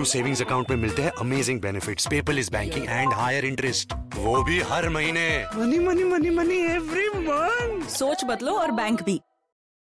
Savings account में मिलते हैं amazing benefits, paperless banking and higher interest, वो भी हर महीने। Money money money money every month. सोच बदलो और बैंक भी।